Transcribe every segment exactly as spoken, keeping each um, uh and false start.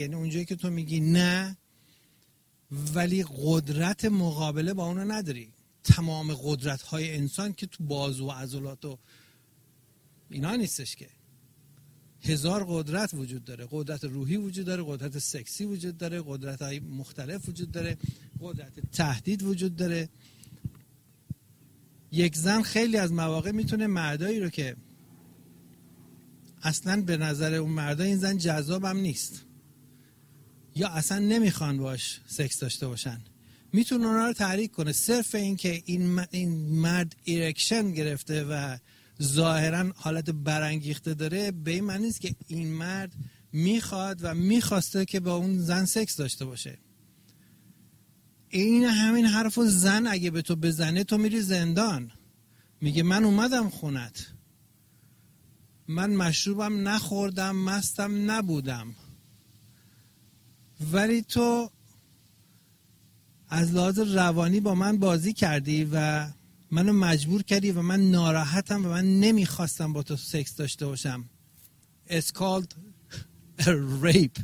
یعنی اونجایی که تو میگی نه ولی قدرت مقابله با اونو نداری. تمام قدرت های انسان که تو بازو و عضلات و اینا نیستش که. هزار قدرت وجود داره. قدرت روحی وجود داره، قدرت سکسی وجود داره، قدرت های مختلف وجود داره، قدرت تهدید وجود داره. یک زن خیلی از مواقع میتونه مردایی رو که اصلا به نظر اون مردا این زن جذابم نیست یا اصلا نمیخوان باش سکس داشته باشن، میتونه اونا رو تحریک کنه. صرف این که این این مرد ایرکشن گرفته و ظاهرا حالت برانگیخته داره به این معنی نیست که این مرد میخواد و میخواسته که با اون زن سکس داشته باشه. این همین حرفو زن اگه به تو بزنه تو میری زندان. میگه من اومدم خونت، من مشروبم نخوردم، مستم نبودم، ولی تو از لحاظ روانی با من بازی کردی و منو مجبور کردی و من ناراحتم و من نمیخواستم با تو سکس داشته باشم. It's called a rape.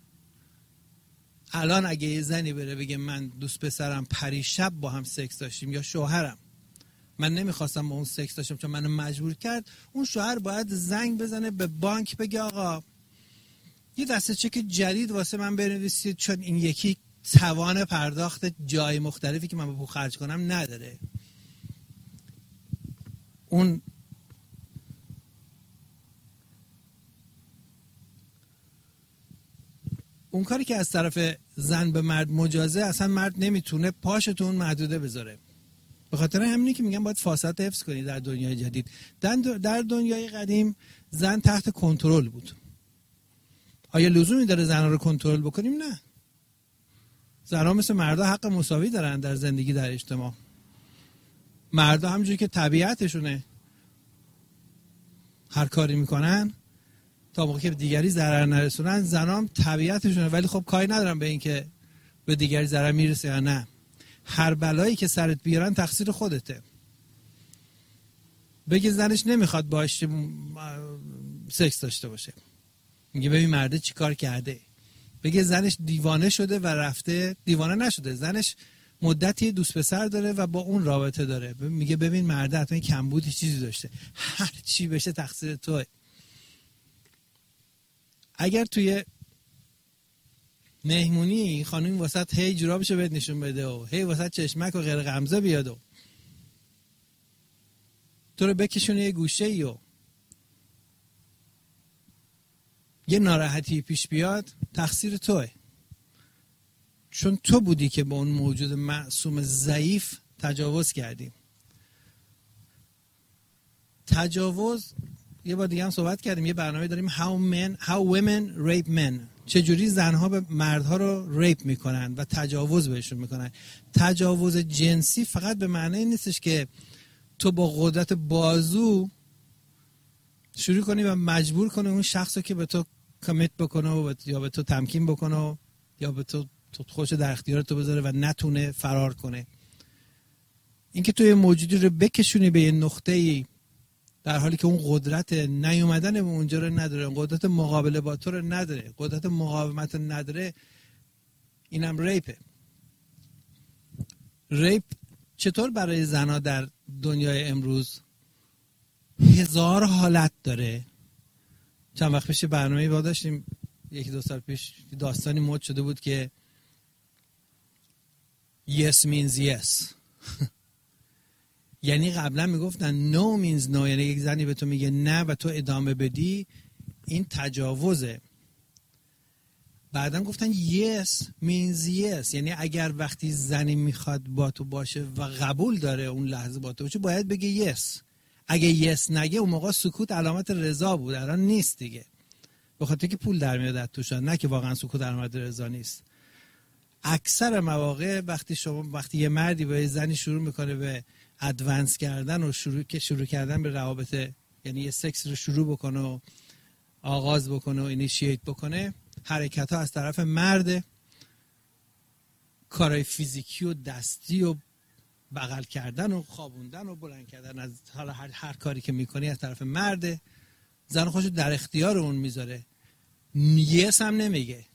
الان اگه یه زنی بره بگه من دوست پسرم پریشب با هم سکس داشتیم یا شوهرم من نمیخواستم با اون سکس داشتم چون منو مجبور کرد، اون شوهر باید زنگ بزنه به بانک بگه آقا یه دسته چک جدید واسه من بنویسید چون این یکی توان پرداخت جای مختلفی که من به پول خرج کنم نداره. اون اون کاری که از طرف زن به مرد مجازه، اصلا مرد نمیتونه پاشو تو اون محدوده بذاره. به خاطر همینی که میگم باید فاصله حفظ کنی در دنیای جدید. در دنیای قدیم زن تحت کنترل بود. آیا لزومی داره زنها رو کنترل بکنیم؟ نه. زنها مثل مردا حق مساوی دارن در زندگی در اجتماع. مردا همونجوری که طبیعتشونه هر کاری میکنن تا موقعی که به دیگری ضرر نرسونن، زنها هم طبیعتشونه ولی خب کاری ندارن به این که به دیگری ضرر میرسه یا نه. هر بلایی که سرت بیارن تقصیر خودته. بگه زنش نمیخواد باهاش سکس داشته باشه، میگه ببین مرده چی کار کرده. بگه زنش دیوانه شده و رفته، دیوانه نشده، زنش مدتی دوست پسر داره و با اون رابطه داره، میگه ببین مرده حتما کمبودی چیزی داشته. هر چی بشه تقصیر توئه. اگر توی مهمونی خانم واسط هی جورابشو بهت نشون بده و هی واسط چشمک و غیر غمزه بیاد و تو رو بکشونه یه گوشه ای و یه ناراحتی پیش بیاد، تقصیر توئه. چون تو بودی که با اون موجود معصوم ضعیف تجاوز کردی. تجاوز یه بار دیگه هم صحبت کردیم، یه برنامه داریم how men how women rape men، چجوری زنها به مردها رو ریپ میکنن و تجاوز بهشون میکنن. تجاوز جنسی فقط به معنی نیستش که تو با قدرت بازو شروع کنی و مجبور کنی اون شخصو که به تو کمیت بکنه و یا به تو تمکین بکنه و یا به تو خودش در اختیار تو بذاره و نتونه فرار کنه. اینکه تو یه موجودی رو بکشونی به یه نقطه‌ای در حالی که اون قدرت نیومدن به اونجا رو نداره، قدرت مقابله با تو رو نداره، قدرت مقاومت رو نداره، اینم ریپه. ریپ چطور برای زنها در دنیای امروز هزار حالت داره. چند وقت پیش برنامه‌ای با داشتیم، یکی دو سال پیش داستانی مد شده بود که yes means yes. یعنی قبلا میگفتن no means no، یعنی یک زنی به تو میگه نه و تو ادامه بدی این تجاوزه. بعدم گفتن yes means yes، یعنی اگر وقتی زنی میخواد با تو باشه و قبول داره اون لحظه با تو باشه باید بگه yes. اگه yes نگه اون موقع سکوت علامت رضا بود، الان نیست دیگه، به خاطر که پول در میاد از توش، نه که واقعا سکوت علامت رضا نیست. اکثر مواقع وقتی شما وقتی یه مردی با یه زنی شروع میکنه به ادوانس کردن و شروع که شروع کردن به روابط، یعنی یه سکس رو شروع بکنه و آغاز بکنه و اینیشییت بکنه، حرکت ها از طرف مرد، کارهای فیزیکی و دستی و بغل کردن و خوابوندن و بلند کردن از حالا هر, هر کاری که میکنی از طرف مرد. زن خودشو در اختیار اون میذاره، یس هم نمیگه.